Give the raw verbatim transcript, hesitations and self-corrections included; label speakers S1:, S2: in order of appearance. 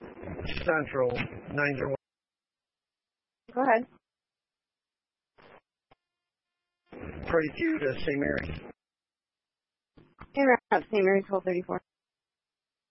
S1: Central, nine zero one.
S2: Go ahead.
S1: Pray to you to Saint Mary.
S2: Hey, Saint Mary, twelve thirty-four.